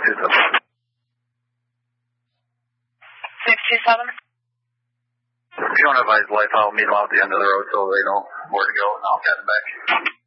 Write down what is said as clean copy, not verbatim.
627. If you don't advise life, I'll meet them out at the end of the road so they know where to go, and I'll get them back.